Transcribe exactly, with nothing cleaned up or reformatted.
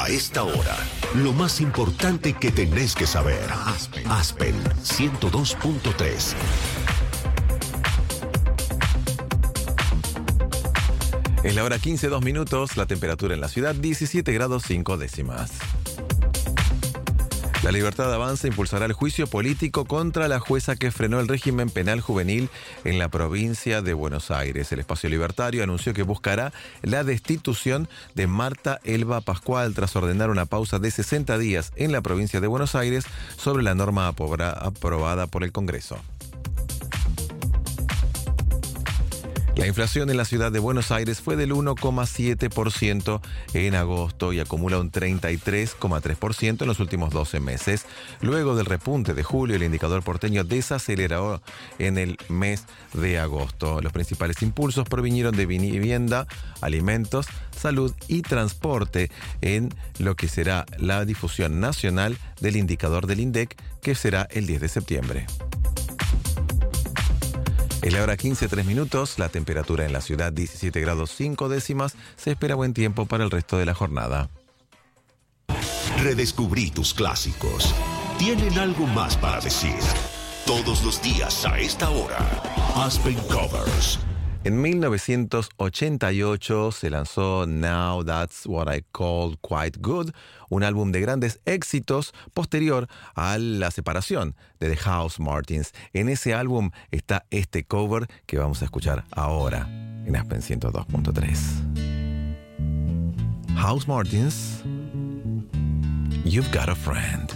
A esta hora, lo más importante que tenés que saber. Aspen, Aspen ciento dos punto tres. Es la hora quince, dos minutos, la temperatura en la ciudad diecisiete grados cinco décimas. La Libertad Avanza impulsará el juicio político contra la jueza que frenó el régimen penal juvenil en la provincia de Buenos Aires. El Espacio Libertario anunció que buscará la destitución de Marta Elba Pascual tras ordenar una pausa de sesenta días en la provincia de Buenos Aires sobre la norma aprobada por el Congreso. La inflación en la ciudad de Buenos Aires fue del uno coma siete por ciento en agosto y acumula un treinta y tres coma tres por ciento en los últimos doce meses. Luego del repunte de julio, el indicador porteño desaceleró en el mes de agosto. Los principales impulsos provinieron de vivienda, alimentos, salud y transporte en lo que será la difusión nacional del indicador del INDEC, que será el diez de septiembre. Es la hora quince, tres minutos, la temperatura en la ciudad diecisiete grados cinco décimas, se espera buen tiempo para el resto de la jornada. Redescubrí tus clásicos. Tienen algo más para decir. Todos los días a esta hora, Aspen Covers. En mil novecientos ochenta y ocho se lanzó Now That's What I Call Quite Good, un álbum de grandes éxitos posterior a la separación de The House Martins. En ese álbum está este cover que vamos a escuchar ahora en Aspen ciento dos punto tres. House Martins, You've Got a Friend.